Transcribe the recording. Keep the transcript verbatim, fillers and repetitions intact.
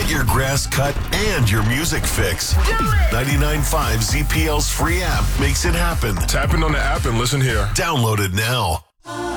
Get your grass cut and your music fix. Do it! ninety-nine point five Z P L's free app makes it happen. Tap in on the app and listen here. Download it now.